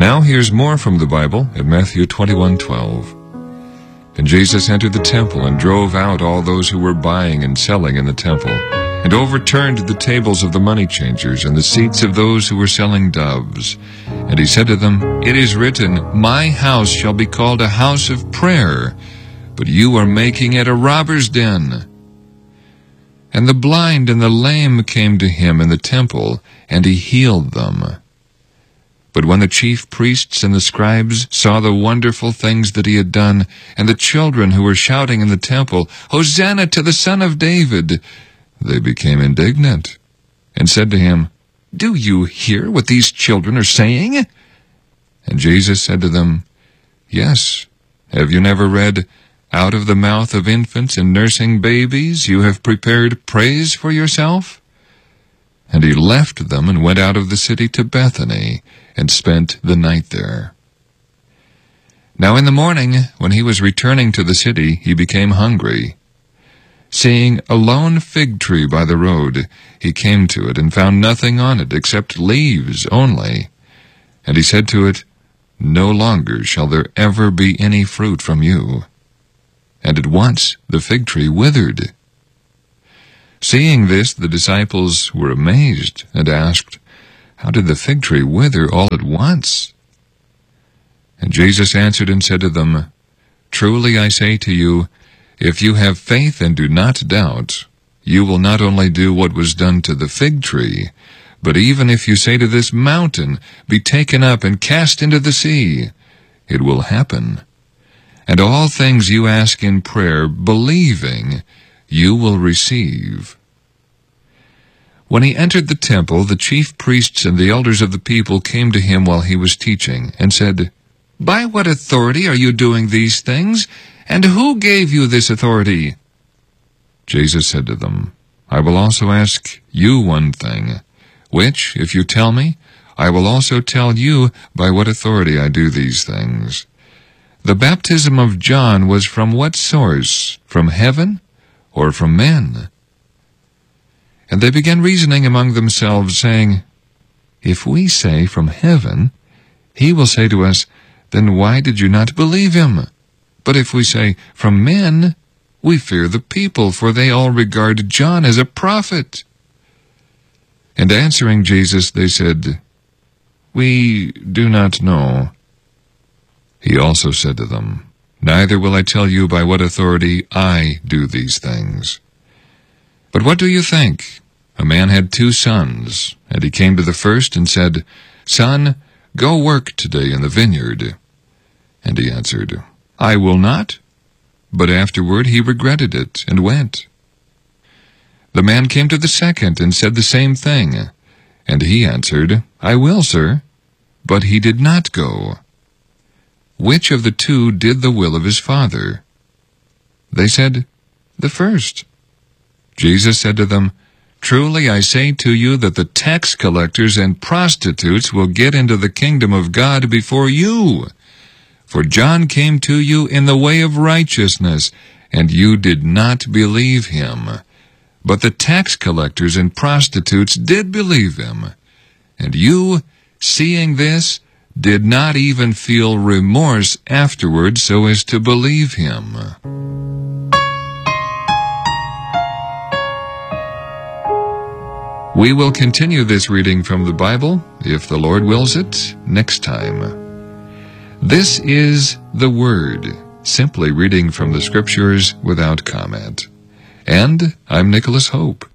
Now here's more from the Bible in Matthew 21:12. And Jesus entered the temple and drove out all those who were buying and selling in the temple, and overturned the tables of the money changers and the seats of those who were selling doves. And he said to them, "It is written, 'My house shall be called a house of prayer,' but you are making it a robber's den." And the blind and the lame came to him in the temple, and he healed them. But when the chief priests and the scribes saw the wonderful things that he had done, and the children who were shouting in the temple, "Hosanna to the Son of David," they became indignant, and said to him, "Do you hear what these children are saying?" And Jesus said to them, "Yes, have you never read, 'Out of the mouth of infants and nursing babies you have prepared praise for yourself'?" And he left them and went out of the city to Bethany, and spent the night there. Now in the morning, when he was returning to the city, he became hungry. Seeing a lone fig tree by the road, he came to it and found nothing on it except leaves only. And he said to it, "No longer shall there ever be any fruit from you." And at once the fig tree withered. Seeing this, the disciples were amazed and asked, "How did the fig tree wither all at once?" And Jesus answered and said to them, "Truly I say to you, if you have faith and do not doubt, you will not only do what was done to the fig tree, but even if you say to this mountain, 'Be taken up and cast into the sea,' it will happen. And all things you ask in prayer, believing, you will receive." When he entered the temple, the chief priests and the elders of the people came to him while he was teaching, and said, "By what authority are you doing these things? And who gave you this authority?" Jesus said to them, "I will also ask you one thing, which, if you tell me, I will also tell you by what authority I do these things. The baptism of John was from what source? From heaven or from men?" And they began reasoning among themselves, saying, "If we say from heaven, he will say to us, 'Then why did you not believe him?' But if we say from men, we fear the people, for they all regard John as a prophet." And answering Jesus, they said, "We do not know." He also said to them, "Neither will I tell you by what authority I do these things. But what do you think? A man had 2 sons, and he came to the first and said, 'Son, go work today in the vineyard.' And he answered, 'I will not.' But afterward he regretted it, and went. The man came to the second and said the same thing. And he answered, 'I will, sir.' But he did not go. Which of the 2 did the will of his father? They said, 'The first.' Jesus said to them, "Truly I say to you that the tax collectors and prostitutes will get into the kingdom of God before you. For John came to you in the way of righteousness, and you did not believe him. But the tax collectors and prostitutes did believe him. And you, seeing this, did not even feel remorse afterward so as to believe him." We will continue this reading from the Bible, if the Lord wills it, next time. This is the Word, simply reading from the Scriptures without comment. And I'm Nicholas Hope.